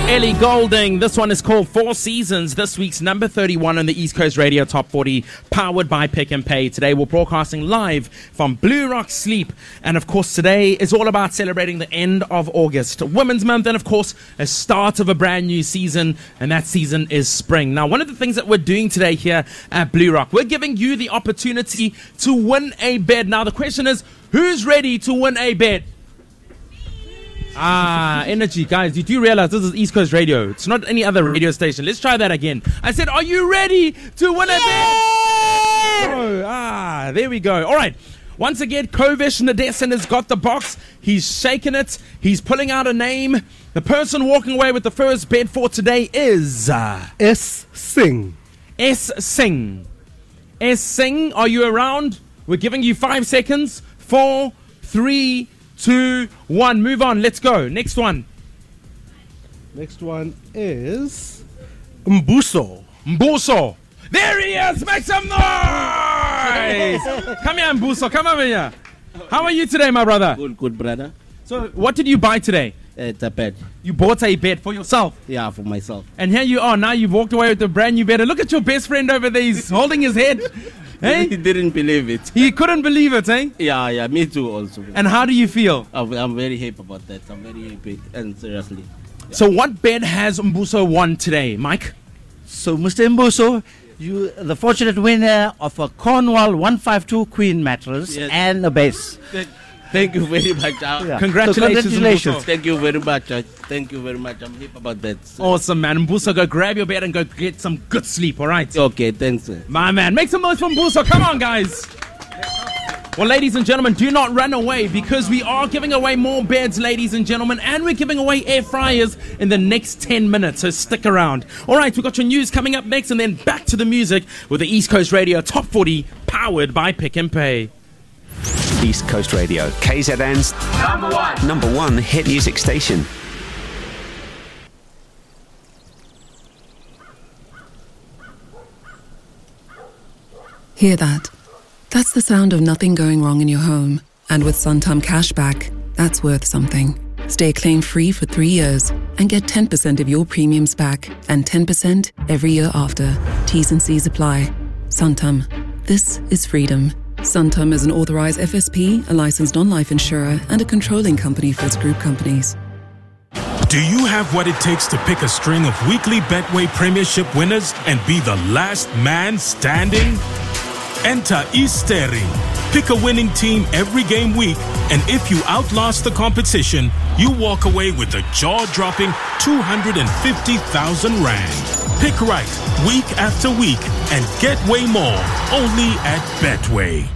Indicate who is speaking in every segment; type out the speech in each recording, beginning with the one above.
Speaker 1: Ellie Goulding. This one is called Four Seasons. This week's number 31 on the East Coast Radio Top 40, powered by Pick and Pay. Today we're broadcasting live from Blue Rock Sleep. And of course today is all about celebrating the end of August, Women's Month, and of course a start of a brand new season. And that season is spring. Now, one of the things that we're doing today here at Blue Rock, we're giving you the opportunity to win a bed. Now the question is, who's ready to win a bed? Energy, guys. You do realize this is East Coast Radio. It's not any other radio station. Let's try that again. I said, are you ready to win a bed? Oh, there we go. All right. Once again, Kovish Nadesan has got the box. He's shaking it. He's pulling out a name. The person walking away with the first bed for today is
Speaker 2: S. Singh.
Speaker 1: S. Singh. S. Singh, are you around? We're giving you 5 seconds. 4, 3, 2, 1. Move on. Let's go. Next one.
Speaker 2: Next one is Mbuso.
Speaker 1: Mbuso. There he is. Make some noise. Come here, Mbuso. Come over here. How are you today, my brother?
Speaker 3: Good, brother.
Speaker 1: So, what did you buy today?
Speaker 3: It's a bed.
Speaker 1: You bought a bed for yourself?
Speaker 3: Yeah, for myself.
Speaker 1: And here you are. Now you've walked away with a brand new bed. And look at your best friend over there. He's holding his head. Hey?
Speaker 3: He didn't believe it.
Speaker 1: He couldn't believe it, eh?
Speaker 3: Yeah, me too also.
Speaker 1: And how do you feel?
Speaker 3: I'm very happy about that. I'm very happy, and seriously. Yeah.
Speaker 1: So what bed has Mbuso won today, Mike?
Speaker 4: So, Mr. Mbuso, you the fortunate winner of a Cornwall 152 Queen mattress and a base.
Speaker 3: Thank you very much.
Speaker 1: Congratulations.
Speaker 4: So congratulations.
Speaker 3: Thank you very much. Thank you very much. I'm happy about that.
Speaker 1: Awesome, man. Mbuso, go grab your bed and go get some good sleep, all right?
Speaker 3: Okay, thanks, sir.
Speaker 1: My man. Make some noise for Mbuso. Come on, guys. Well, ladies and gentlemen, do not run away because we are giving away more beds, ladies and gentlemen, and we're giving away air fryers in the next 10 minutes, so stick around. All right, we've got your news coming up next and then back to the music with the East Coast Radio Top 40, powered by Pick and Pay.
Speaker 5: East Coast Radio, KZN's number one hit music station.
Speaker 6: Hear that? That's the sound of nothing going wrong in your home. And with Santam Cashback, that's worth something. Stay claim-free for 3 years and get 10% of your premiums back and 10% every year after. T's and C's apply. Santam. This is freedom. Santam is an authorized FSP, a licensed non-life insurer, and a controlling company for its group companies.
Speaker 7: Do you have what it takes to pick a string of weekly Betway Premiership winners and be the last man standing? Enter Eastering. Pick a winning team every game week, and if you outlast the competition, you walk away with a jaw-dropping 250,000 Rand. Pick right week after week and get way more only at Betway.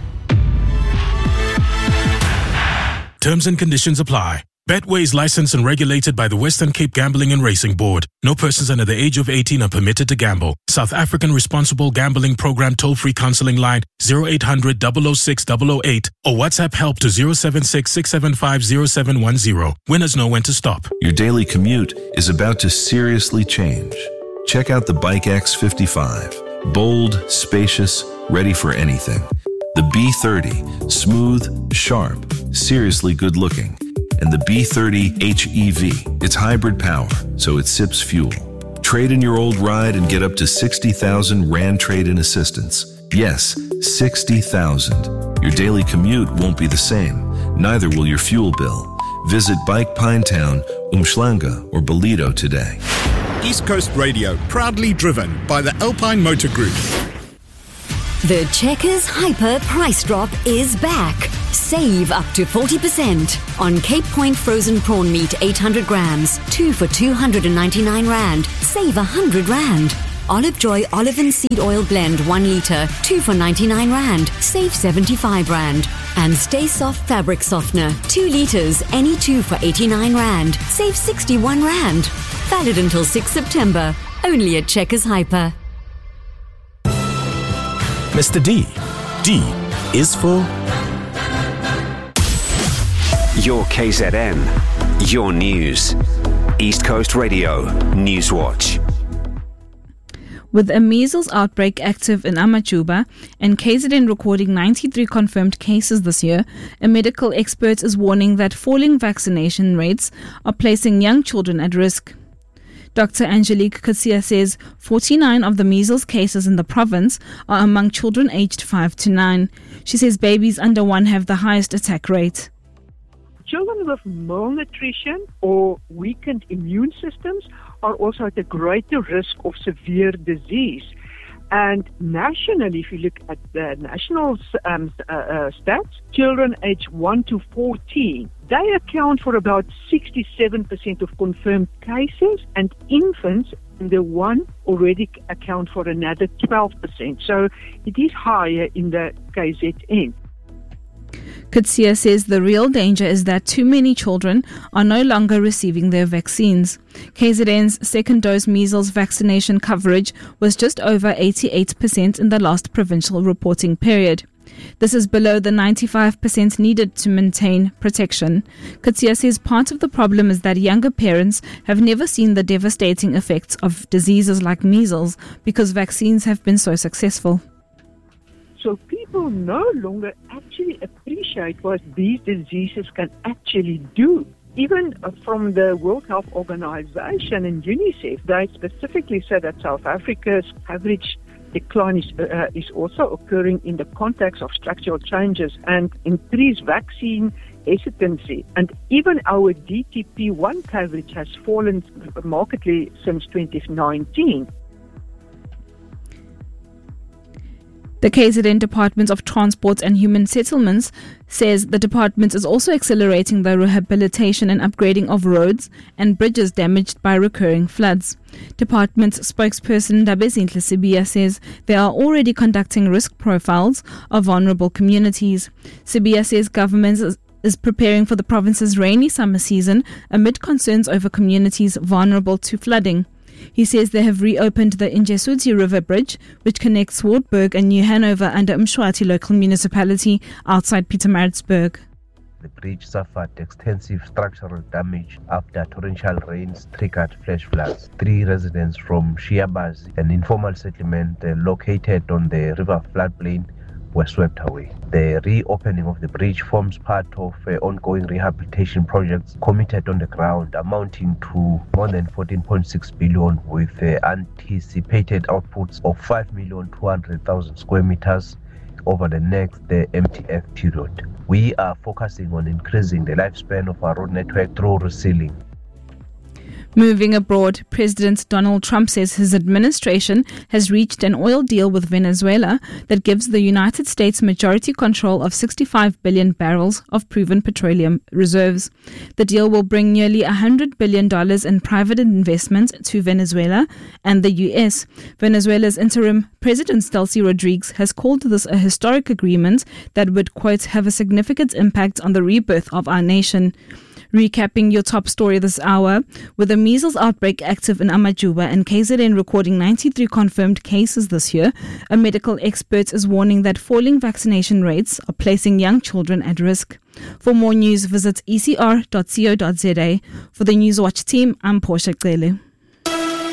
Speaker 7: Terms and conditions apply. Betway is licensed and regulated by the Western Cape Gambling and Racing Board. No persons under the age of 18 are permitted to gamble. South African Responsible Gambling Program toll-free counseling line 0800 006 008 or WhatsApp help to 076 675 0710. Winners know when to stop.
Speaker 8: Your daily commute is about to seriously change. Check out the Bike X55. Bold, spacious, ready for anything. The B30, smooth, sharp, seriously good looking. And the B30 HEV, it's hybrid power, so it sips fuel. Trade in your old ride and get up to 60,000 Rand trade-in assistance. Yes, 60,000. Your daily commute won't be the same. Neither will your fuel bill. Visit Bike Pinetown, Umhlanga, or Bolido today.
Speaker 9: East Coast Radio, proudly driven by the Alpine Motor Group.
Speaker 10: The Checkers Hyper Price Drop is back. Save up to 40% on Cape Point frozen prawn meat 800 grams, 2 for 299 Rand. Save 100 Rand. Olive Joy olive and seed oil blend 1 litre, 2 for 99 Rand. Save 75 Rand. And Stay Soft fabric softener 2 litres, any 2 for 89 Rand. Save 61 Rand. Valid until 6 September. Only at Checkers Hyper.
Speaker 7: Mr. D. D is for...
Speaker 5: Your KZN, your news. East Coast Radio Newswatch.
Speaker 11: With a measles outbreak active in Amachuba and KZN recording 93 confirmed cases this year, a medical expert is warning that falling vaccination rates are placing young children at risk. Dr. Angelique Kutsia says 49 of the measles cases in the province are among children aged 5 to 9. She says babies under 1 have the highest attack rate.
Speaker 12: Children with malnutrition or weakened immune systems are also at a greater risk of severe disease. And nationally, if you look at the national stats, children aged 1 to 14, they account for about 67% of confirmed cases, and infants under 1 already account for another 12%. So it is higher in the KZN.
Speaker 11: Kutsia says the real danger is that too many children are no longer receiving their vaccines. KZN's second dose measles vaccination coverage was just over 88% in the last provincial reporting period. This is below the 95% needed to maintain protection. Kutsia says part of the problem is that younger parents have never seen the devastating effects of diseases like measles because vaccines have been so successful.
Speaker 12: So people no longer actually appreciate what these diseases can actually do. Even from the World Health Organization and UNICEF, they specifically said that South Africa's average decline is also occurring in the context of structural changes and increased vaccine hesitancy. And even our DTP1 coverage has fallen markedly since 2019.
Speaker 11: The KZN Department of Transport and Human Settlements says the department is also accelerating the rehabilitation and upgrading of roads and bridges damaged by recurring floods. Department spokesperson Dabezinhle Sibiya says they are already conducting risk profiles of vulnerable communities. Sibiya says government is preparing for the province's rainy summer season amid concerns over communities vulnerable to flooding. He says they have reopened the Injesuti River Bridge, which connects Wartburg and New Hanover under Mshwati local municipality outside Pietermaritzburg.
Speaker 13: The bridge suffered extensive structural damage after torrential rains triggered flash floods. 3 residents from Shiabazi, an informal settlement located on the river floodplain, were swept away. The reopening of the bridge forms part of ongoing rehabilitation projects committed on the ground, amounting to more than 14.6 billion, with anticipated outputs of 5,200,000 square meters over the next MTF period. We are focusing on increasing the lifespan of our road network through resealing.
Speaker 11: Moving abroad, President Donald Trump says his administration has reached an oil deal with Venezuela that gives the United States majority control of 65 billion barrels of proven petroleum reserves. The deal will bring nearly $100 billion in private investment to Venezuela and the U.S. Venezuela's interim President Delcy Rodriguez has called this a historic agreement that would, quote, have a significant impact on the rebirth of our nation. Recapping your top story this hour, with a measles outbreak active in Amajuba and KZN recording 93 confirmed cases this year, a medical expert is warning that falling vaccination rates are placing young children at risk. For more news, visit ecr.co.za. For the Newswatch team, I'm Portia Cele.